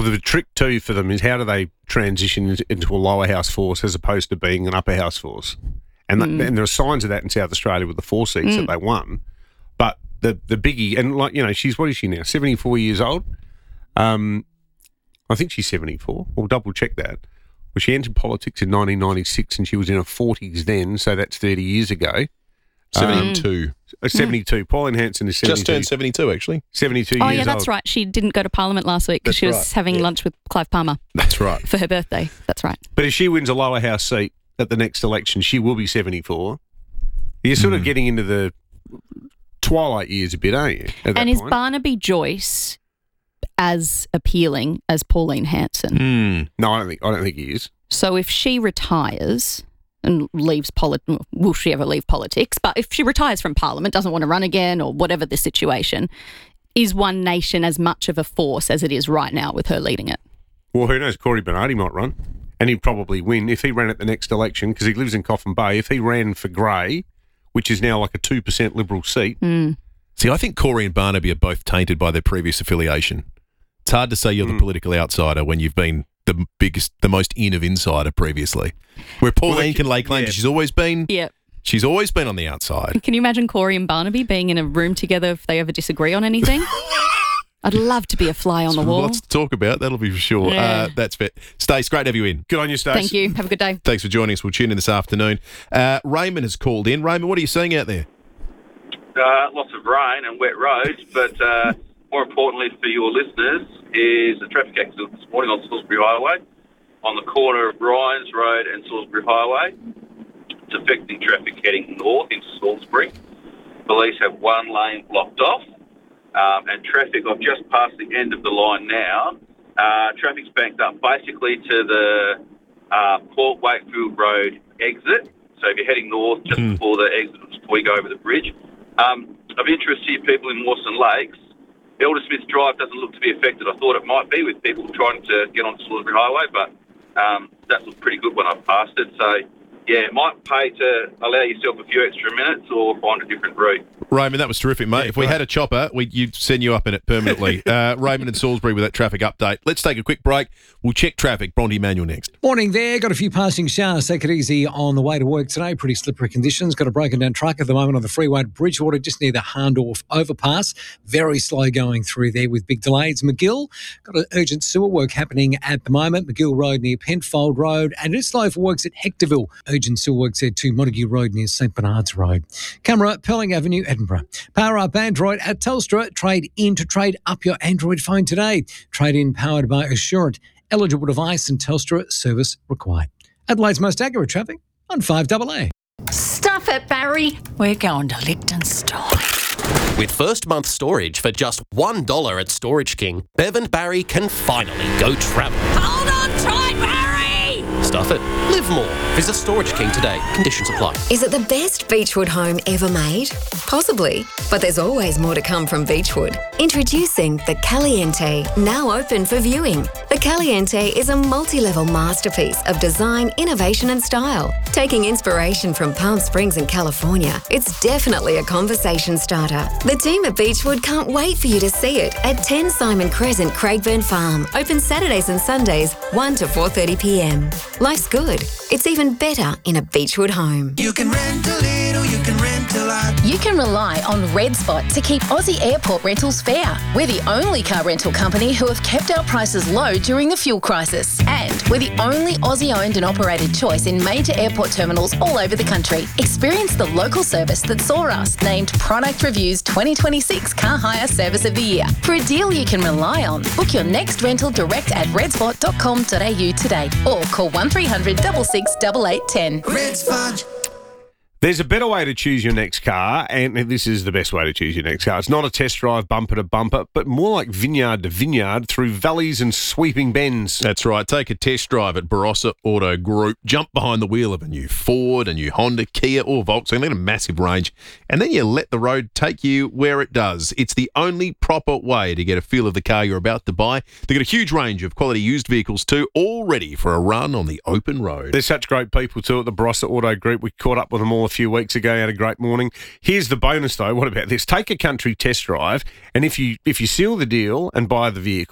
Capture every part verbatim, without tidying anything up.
Well, the trick too for them is how do they transition into a lower house force as opposed to being an upper house force? And, mm. that, and there are signs of that in South Australia with the four seats mm. that they won. But the the biggie, and like, you know, she's, what is she now, seventy-four years old? Um, I think she's seventy-four. We'll double check that. Well, she entered politics in nineteen ninety-six and she was in her forties then, so that's thirty years ago. seventy-two. Um, seventy-two. Pauline Hanson is seventy-two. Just turned seventy-two, actually. seventy-two oh, years old. Oh, yeah, that's old. right. She didn't go to Parliament last week because she was right. having yeah. lunch with Clive Palmer. That's right. For her birthday. That's right. But if she wins a lower house seat at the next election, she will be seventy-four. You're sort mm. of getting into the twilight years a bit, aren't you? At and that is point? Barnaby Joyce as appealing as Pauline Hanson? Mm. No, I don't think I don't think he is. So if she retires and leaves politics, will she ever leave politics? But if she retires from Parliament, doesn't want to run again or whatever the situation, is One Nation as much of a force as it is right now with her leading it? Well, who knows? Corey Bernardi might run and he'd probably win if he ran at the next election because he lives in Coffin Bay. If he ran for Grey, which is now like a two percent Liberal seat. Mm. See, I think Corey and Barnaby are both tainted by their previous affiliation. It's hard to say you're mm. the political outsider when you've been the biggest, the most in of insider previously. Where Pauline well, can lay claim yeah. she's always been, yeah. she's always been on the outside. Can you imagine Corey and Barnaby being in a room together if they ever disagree on anything? I'd love to be a fly on the wall. Lots to talk about, that'll be for sure. Yeah. Uh, that's fair. Stace, great to have you in. Good on you, Stace. Thank you. Have a good day. Thanks for joining us. We'll tune in this afternoon. Uh, Raymond has called in. Raymond, what are you seeing out there? Uh, lots of rain and wet roads, but uh, more importantly for your listeners is a traffic accident this morning on Salisbury Highway on the corner of Ryan's Road and Salisbury Highway. It's affecting traffic heading north into Salisbury. Police have one lane blocked off. Um, and traffic, I've just passed the end of the line now. Uh, traffic's banked up basically to the uh, Port Wakefield Road exit. So if you're heading north, just mm. before the exit, before you go over the bridge. Um, of interest to you people in Mawson Lakes, Elder Smith Drive doesn't look to be affected. I thought it might be with people trying to get onto Salisbury Highway, but um, that looked pretty good when I passed it. So, yeah, it might pay to allow yourself a few extra minutes or find a different route. Raymond, that was terrific, mate. Yeah, if we great. had a chopper, we'd you'd send you up in it permanently. uh, Raymond and Salisbury with that traffic update. Let's take a quick break. We'll check traffic. Bronte Manuel next. Morning there. Got a few passing showers. Take it easy on the way to work today. Pretty slippery conditions. Got a broken down truck at the moment on the freeway to Bridgewater, just near the Harndorf overpass. Very slow going through there with big delays. McGill, got an urgent sewer work happening at the moment. McGill Road near Penfold Road. And it's slow for works at Hectorville. Urgent sewer works there too. Montague Road near St Bernard's Road. Camera, Pearling Avenue, Edinburgh. Power up Android at Telstra. Trade in to trade up your Android phone today. Trade in powered by Assurant. Eligible device and Telstra service required. Adelaide's most accurate traffic on five A A. Stuff it, Barry. We're going to Liechtenstein. With first month storage for just one dollar at Storage King, Bev and Barry can finally go travel. Hold on tight, Barry! Stuff it. Live more. Visit Storage King today. Conditions apply. Is it the best Beechwood home ever made? Possibly. But there's always more to come from Beechwood. Introducing the Caliente, now open for viewing. The Caliente is a multi-level masterpiece of design, innovation and style. Taking inspiration from Palm Springs and California, it's definitely a conversation starter. The team at Beechwood can't wait for you to see it at ten Simon Crescent, Craigburn Farm. Open Saturdays and Sundays, one to four thirty p m. Life's good. It's even better in a Beechwood home. You can rent a little, you can rent a lot. You can rely on Red Spot to keep Aussie airport rentals fair. We're the only car rental company who have kept our prices low during the fuel crisis. And we're the only Aussie-owned and operated choice in major airport terminals all over the country. Experience the local service that saw us named Product Review's twenty twenty-six Car Hire Service of the Year. For a deal you can rely on, book your next rental direct at redspot dot com dot a u today or call one three hundred, six six, eight eight one zero. Red Spot. There's a better way to choose your next car, and this is the best way to choose your next car. It's not a test drive bumper to bumper, but more like vineyard to vineyard through valleys and sweeping bends. That's right. Take a test drive at Barossa Auto Group. Jump behind the wheel of a new Ford, a new Honda, Kia or Volkswagen. They got a massive range, and then you let the road take you where it does. It's the only proper way to get a feel of the car you're about to buy. They've got a huge range of quality used vehicles too, all ready for a run on the open road. There's such great people too at the Barossa Auto Group. We caught up with them all a few weeks ago. Had a great morning. Here's the bonus though. What about this? Take a country test drive, and if you if you seal the deal and buy the vehicle,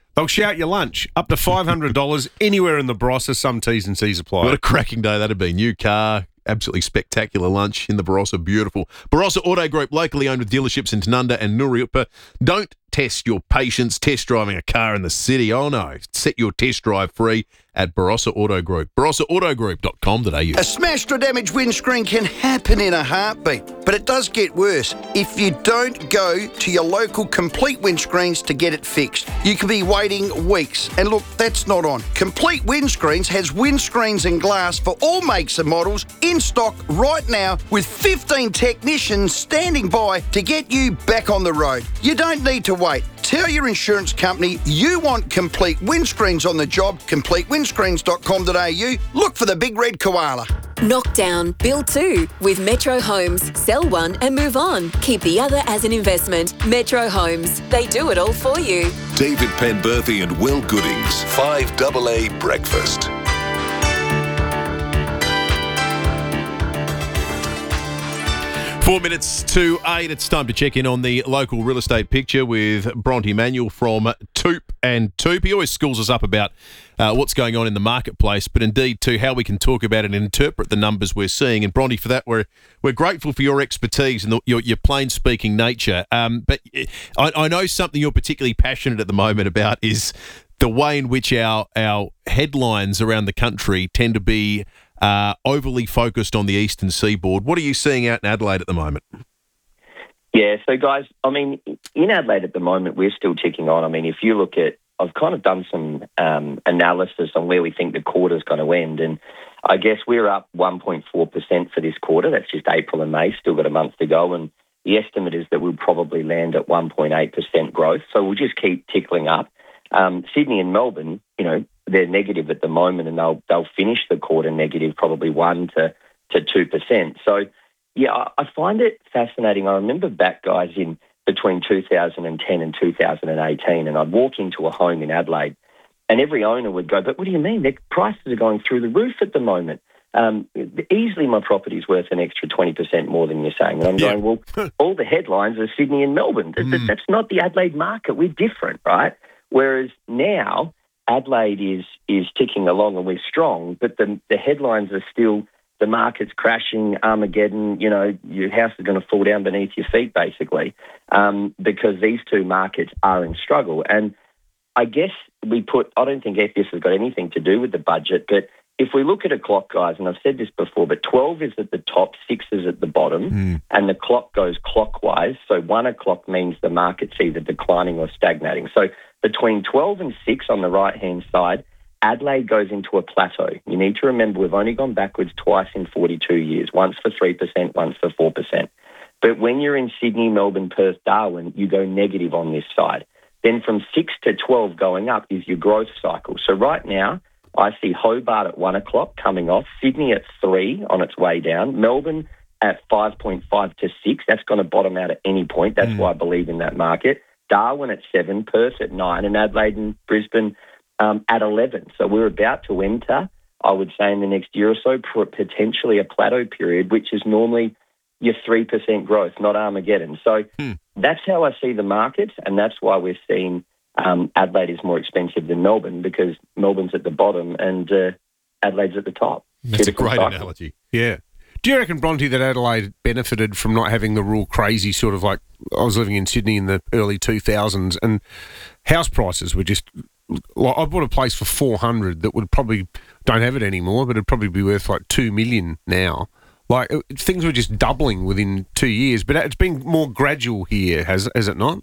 They'll shout your lunch up to five hundred dollars anywhere in the Barossa. Some T's and C's apply. What a cracking day that'd be. New car, absolutely spectacular lunch in the Barossa. Beautiful. Barossa Auto Group, locally owned with dealerships in Tanunda and Nuriupa. Don't test your patience test driving a car in the city. Oh, no. Set your test drive free at Barossa Auto Group. barossa auto group dot com dot a u. A smashed or damaged windscreen can happen in a heartbeat, but it does get worse if you don't go to your local Complete Windscreens to get it fixed. You could be waiting weeks, and look, that's not on. Complete Windscreens has windscreens and glass for all makes and models in stock right now with fifteen technicians standing by to get you back on the road. You don't need to wait. Tell your insurance company you want Complete Windscreens on the job, complete windscreens dot com dot a u. Look for the big red koala. Knock down, build two with Metro Homes. Sell one and move on. Keep the other as an investment. Metro Homes. They do it all for you. David Penberthy and Will Goodings. five A A Breakfast. Four minutes to eight. It's time to check in on the local real estate picture with Bronte Manuel from Toop and Toop. He always schools us up about uh, what's going on in the marketplace, but indeed too how we can talk about it and interpret the numbers we're seeing. And Bronte, for that, we're we're grateful for your expertise and the, your your plain speaking nature. Um, but I, I know something you're particularly passionate at the moment about is the way in which our our headlines around the country tend to be Uh, overly focused on the eastern seaboard. What are you seeing out in Adelaide at the moment? Yeah, so guys, I mean, in Adelaide at the moment, we're still ticking on. I mean, if you look at, I've kind of done some um, analysis on where we think the quarter's going to end, and I guess we're up one point four percent for this quarter. That's just April and May, still got a month to go, and the estimate is that we'll probably land at one point eight percent growth, so we'll just keep tickling up. Um, Sydney and Melbourne, you know, they're negative at the moment, and they'll they'll finish the quarter negative, probably one to to two percent. So, yeah, I, I find it fascinating. I remember back, guys, in between two thousand ten and two thousand eighteen, and I'd walk into a home in Adelaide, and every owner would go, "But what do you mean? Their prices are going through the roof at the moment. Um, easily, my property's worth an extra twenty percent more than you're saying." And I'm yeah. going, "Well, all the headlines are Sydney and Melbourne. Mm. That's not the Adelaide market. We're different, right?" Whereas now, Adelaide is is ticking along and we're strong, but the the headlines are still the market's crashing, Armageddon, you know, your house is going to fall down beneath your feet, basically, um, because these two markets are in struggle. And I guess we put, I don't think this has got anything to do with the budget, but if we look at a clock, guys, and I've said this before, but twelve is at the top, six is at the bottom, mm. and the clock goes clockwise. So one o'clock means the market's either declining or stagnating. So between twelve and six on the right-hand side, Adelaide goes into a plateau. You need to remember we've only gone backwards twice in forty-two years, once for three percent, once for four percent. But when you're in Sydney, Melbourne, Perth, Darwin, you go negative on this side. Then from six to twelve going up is your growth cycle. So right now, I see Hobart at one o'clock coming off, Sydney at three on its way down, Melbourne at five point five to six. That's going to bottom out at any point. That's mm. why I believe in that market. Darwin at seven, Perth at nine, and Adelaide and Brisbane um, at eleven. So we're about to enter, I would say, in the next year or so, potentially a plateau period, which is normally your three percent growth, not Armageddon. So hmm. that's how I see the market, and that's why we're seeing um, Adelaide is more expensive than Melbourne, because Melbourne's at the bottom and uh, Adelaide's at the top. That's Beautiful a great cycle. Analogy. Yeah. Do you reckon, Bronte, that Adelaide benefited from not having the real crazy sort of like, I was living in Sydney in the early two thousands and house prices were just, like, I bought a place for four hundred that would probably, don't have it anymore, but it'd probably be worth like two million now. Like, it, things were just doubling within two years, but it's been more gradual here, has has it not?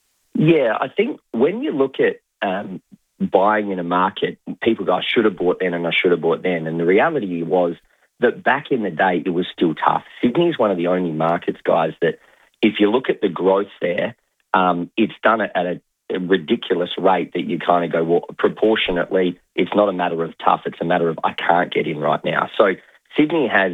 Yeah, I think when you look at um, buying in a market, people go, I should have bought then and I should have bought then. And the reality was that back in the day, it was still tough. Sydney is one of the only markets, guys, that if you look at the growth there, um, it's done it at a, a ridiculous rate that you kind of go, well, proportionately, it's not a matter of tough, it's a matter of I can't get in right now. So Sydney has,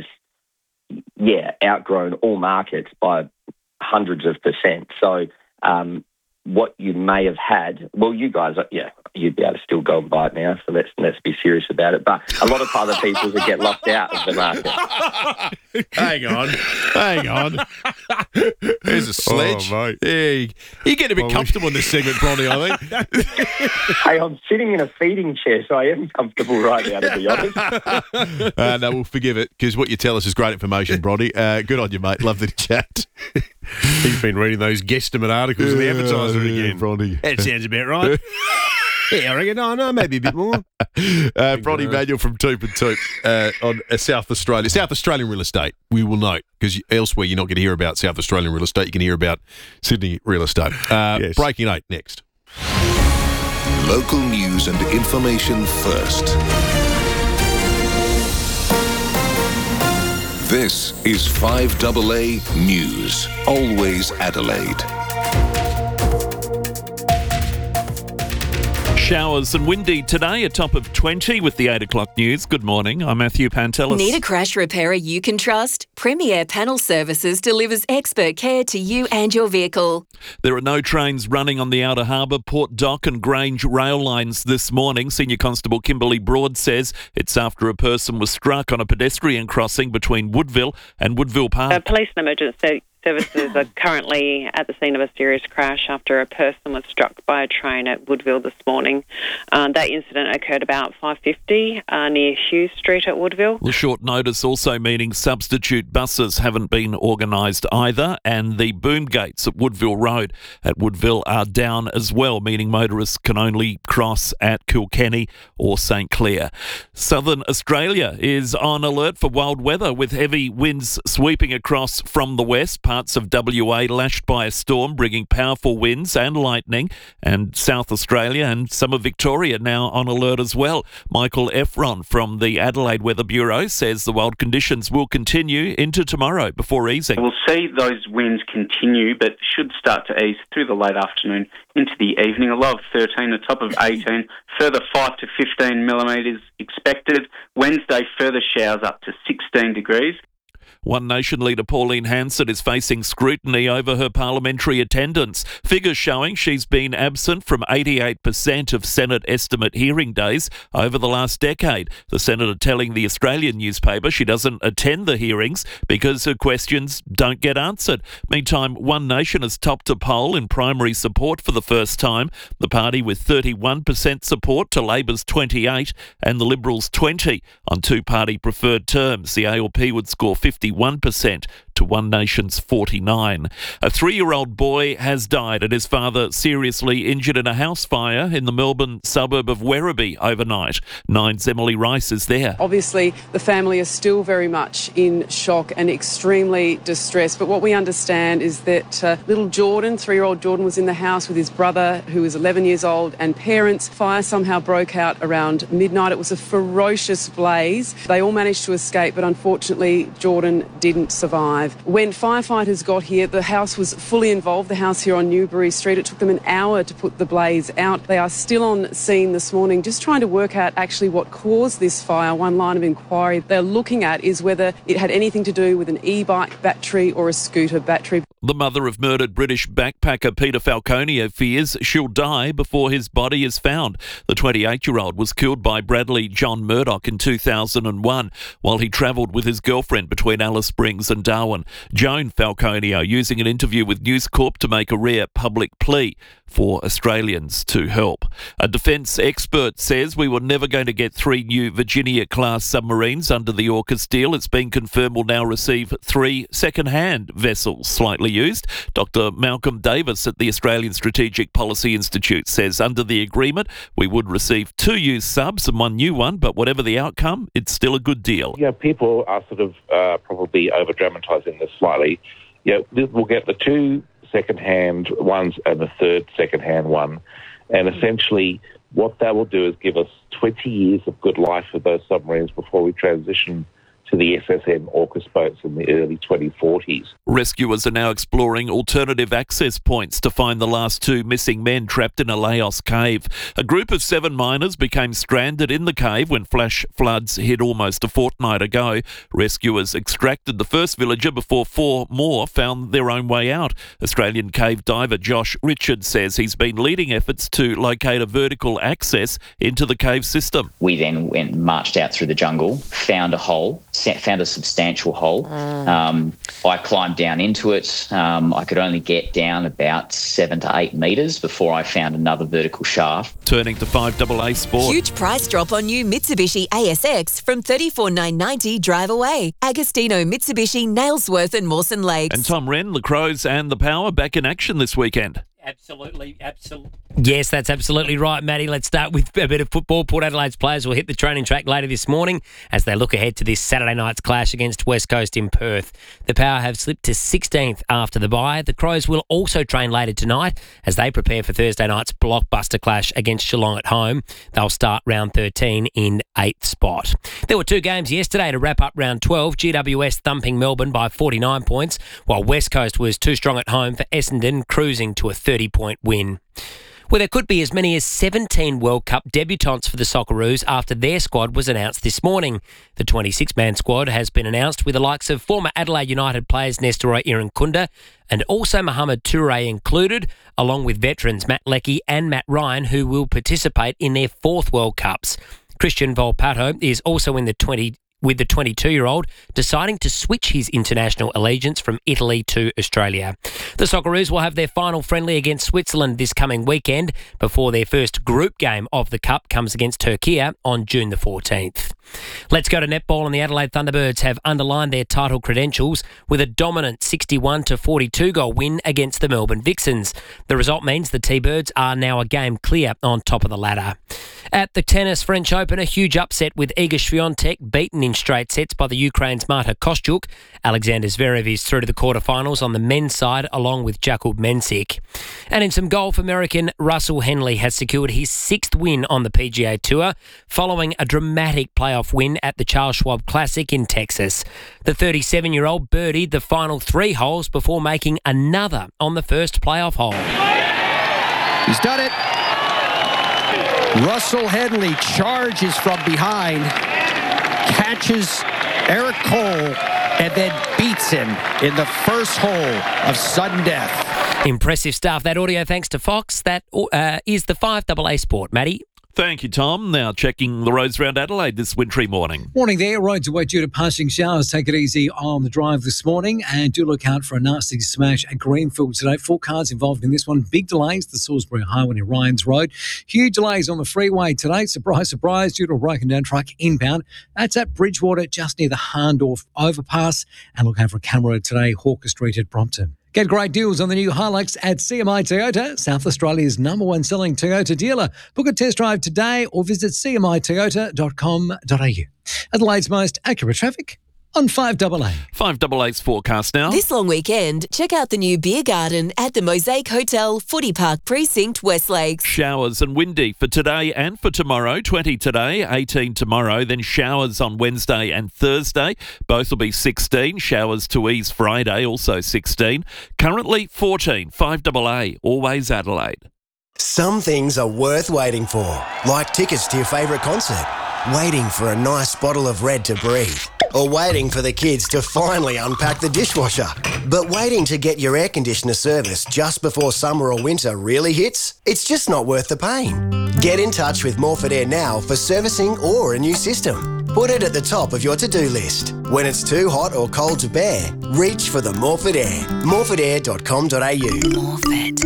yeah, outgrown all markets by hundreds of percent. So um, what you may have had, well, you guys, yeah, you'd be able to still go and buy it now, so let's let's be serious about it. But a lot of other people would get locked out of the market. Hang on, hang on. There's a sledge. Oh, mate. Yeah, you get a bit Well, we- comfortable in this segment, Bronny, I think. Hey, I'm sitting in a feeding chair, so I am comfortable right now, to be honest. uh, no, we'll forgive it, because what you tell us is great information, Bronny. Uh, good on you, mate. Lovely to chat. He's been reading those guesstimate articles in the Advertiser again. Bronny. That sounds about right. Yeah, I reckon. Oh, no, maybe a bit more. Uh, Bronny Manuel from Toop and Toop uh, on uh, South Australia. South Australian real estate, we will note, because elsewhere you're not going to hear about South Australian real estate. You can hear about Sydney real estate. Uh, Yes. Breaking eight next. Local news and information first. This is five A A News. Always Adelaide. Showers and windy today, a top of twenty with the eight o'clock news. Good morning, I'm Matthew Pantelis. Need a crash repairer you can trust? Premier Panel Services delivers expert care to you and your vehicle. There are no trains running on the Outer Harbour, Port Dock and Grange rail lines this morning. Senior Constable Kimberly Broad says it's after a person was struck on a pedestrian crossing between Woodville and Woodville Park. Uh, police and emergency services are currently at the scene of a serious crash after a person was struck by a train at Woodville this morning. Uh, that incident occurred about five fifty uh, near Hughes Street at Woodville. The short notice also meaning substitute buses haven't been organised either, and the boom gates at Woodville Road at Woodville are down as well, meaning motorists can only cross at Kilkenny or St Clair. Southern Australia is on alert for wild weather with heavy winds sweeping across from the west. Parts of W A lashed by a storm, bringing powerful winds and lightning, and South Australia and some of Victoria now on alert as well. Michael Efron from the Adelaide Weather Bureau says the wild conditions will continue into tomorrow before easing. We'll see those winds continue, but should start to ease through the late afternoon into the evening. A low of thirteen, a top of eighteen, further five to fifteen millimetres expected. Wednesday, further showers up to sixteen degrees. One Nation leader Pauline Hanson is facing scrutiny over her parliamentary attendance. Figures showing she's been absent from eighty-eight percent of Senate estimate hearing days over the last decade. The senator telling the Australian newspaper she doesn't attend the hearings because her questions don't get answered. Meantime, One Nation has topped a poll in primary support for the first time. The party with thirty-one percent support to Labor's twenty-eight and the Liberals twenty. On two-party preferred terms, the A L P would score fifty-one percent to One Nation's forty-nine. A three-year-old boy has died and his father seriously injured in a house fire in the Melbourne suburb of Werribee overnight. Nine's Emily Rice is there. Obviously, the family is still very much in shock and extremely distressed. But what we understand is that uh, little Jordan, three-year-old Jordan, was in the house with his brother, who is eleven years old, and parents. Fire somehow broke out around midnight. It was a ferocious blaze. They all managed to escape, but unfortunately, Jordan didn't survive. When firefighters got here, the house was fully involved, the house here on Newbury Street. It took them an hour to put the blaze out. They are still on scene this morning, just trying to work out actually what caused this fire. One line of inquiry they're looking at is whether it had anything to do with an e-bike battery or a scooter battery. The mother of murdered British backpacker Peter Falconio fears she'll die before his body is found. The twenty-eight-year-old was killed by Bradley John Murdoch in two thousand one while he travelled with his girlfriend between Alice Springs and Darwin. Joan Falconio using an interview with News Corp to make a rare public plea for Australians to help. A defence expert says we were never going to get three new Virginia-class submarines under the AUKUS deal. It's been confirmed we'll now receive three second-hand vessels slightly used. Doctor Malcolm Davis at the Australian Strategic Policy Institute says under the agreement we would receive two used subs and one new one, but whatever the outcome, it's still a good deal. Yeah, people are sort of uh, probably over-dramatising this slightly. Yeah, we'll get the two second-hand ones and the third second-hand one. And essentially what that will do is give us twenty years of good life for those submarines before we transition to the S S M AUKUS boats in the early twenty forties. Rescuers are now exploring alternative access points to find the last two missing men trapped in a Laos cave. A group of seven miners became stranded in the cave when flash floods hit almost a fortnight ago. Rescuers extracted the first villager before four more found their own way out. Australian cave diver Josh Richards says he's been leading efforts to locate a vertical access into the cave system. We then went marched out through the jungle, found a hole, found a substantial hole. Um, I climbed down into it. Um, I could only get down about seven to eight metres before I found another vertical shaft. Turning to five double A Sport. Huge price drop on new Mitsubishi A S X from thirty-four thousand nine hundred ninety dollars drive away. Agostino, Mitsubishi, Nailsworth and Mawson Lakes. And Tom Wren, the Crows and the Power back in action this weekend. Absolutely, absolutely. Yes, that's absolutely right, Matty. Let's start with a bit of football. Port Adelaide's players will hit the training track later this morning as they look ahead to this Saturday night's clash against West Coast in Perth. The Power have slipped to sixteenth after the bye. The Crows will also train later tonight as they prepare for Thursday night's blockbuster clash against Geelong at home. They'll start round thirteen in eighth spot. There were two games yesterday to wrap up round twelve. G W S thumping Melbourne by forty-nine points, while West Coast was too strong at home for Essendon, cruising to a thirty-point win. Well, there could be as many as seventeen World Cup debutants for the Socceroos after their squad was announced this morning. The twenty-six man squad has been announced with the likes of former Adelaide United players Nestore Irankunda and also Mohamed Toure included, along with veterans Matt Leckie and Matt Ryan, who will participate in their fourth World Cups. Christian Volpato is also in the twenty with the twenty-two-year-old deciding to switch his international allegiance from Italy to Australia. The Socceroos will have their final friendly against Switzerland this coming weekend before their first group game of the Cup comes against Turkey on June the fourteenth. Let's go to netball, and the Adelaide Thunderbirds have underlined their title credentials with a dominant sixty-one to forty-two goal win against the Melbourne Vixens. The result means the T-Birds are now a game clear on top of the ladder. At the tennis French Open, a huge upset with Iga Swiatek beaten in straight sets by the Ukraine's Marta Kostyuk. Alexander Zverev is through to the quarterfinals on the men's side along with Jakub Mensik. And in some golf, American Russell Henley has secured his sixth win on the P G A Tour following a dramatic playoff win at the Charles Schwab Classic in Texas. The thirty-seven-year-old birdied the final three holes before making another on the first playoff hole. He's done it. Russell Henley charges from behind, catches Eric Cole, and then beats him in the first hole of sudden death. Impressive stuff. That audio thanks to Fox. That uh, is the five double A Sport. Matty? Thank you, Tom. Now checking the roads around Adelaide this wintry morning. Morning there. Roads are wet due to passing showers. Take it easy on the drive this morning and do look out for a nasty smash at Greenfield today. Four cars involved in this one. Big delays. The Salisbury Highway near Ryans Road. Huge delays on the freeway today. Surprise, surprise, due to a broken down truck inbound. That's at Bridgewater, just near the Harndorf overpass. And look out for a camera today, Hawker Street at Brompton. Get great deals on the new Hilux at C M I Toyota, South Australia's number one selling Toyota dealer. Book a test drive today or visit c m i toyota dot com dot a u. Adelaide's most accurate traffic on five double A. five double A's forecast now. This long weekend, check out the new beer garden at the Mosaic Hotel, Footy Park Precinct, Westlakes. Showers and windy for today and for tomorrow. twenty today, eighteen tomorrow. Then showers on Wednesday and Thursday. Both will be sixteen. Showers to ease Friday, also sixteen. Currently fourteen. five double A, always Adelaide. Some things are worth waiting for, like tickets to your favourite concert, waiting for a nice bottle of Red to breathe, or waiting for the kids to finally unpack the dishwasher. But waiting to get your air conditioner serviced just before summer or winter really hits? It's just not worth the pain. Get in touch with Morford Air now for servicing or a new system. Put it at the top of your to-do list. When it's too hot or cold to bear, reach for the Morford Air. morford air dot com dot a u. Morford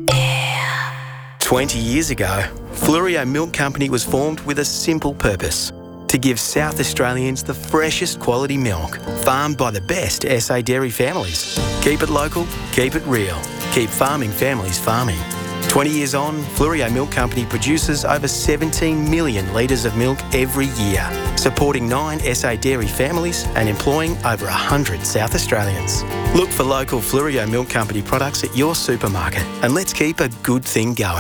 Air. twenty years ago, Flurio Milk Company was formed with a simple purpose: to give South Australians the freshest quality milk, farmed by the best S A dairy families. Keep it local, keep it real, keep farming families farming. twenty years on, Flurio Milk Company produces over seventeen million litres of milk every year, supporting nine S A dairy families and employing over one hundred South Australians. Look for local Flurio Milk Company products at your supermarket and let's keep a good thing going.